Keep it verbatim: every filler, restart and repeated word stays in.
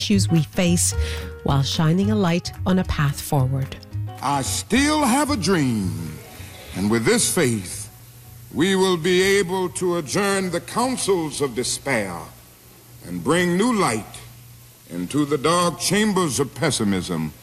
issues we face while shining a light on a path forward. I still have a dream, and with this faith, we will be able to adjourn the councils of despair and bring new light into the dark chambers of pessimism